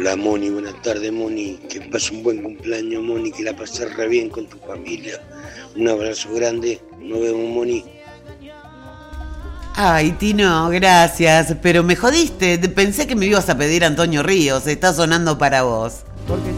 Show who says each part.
Speaker 1: Hola Moni, buenas tardes Moni, que pases un buen cumpleaños Moni, que la pases re bien con tu familia. Un abrazo grande, nos vemos Moni.
Speaker 2: Ay, Tino, gracias, pero me jodiste, pensé que me ibas a pedir Antonio Ríos, está sonando para vos.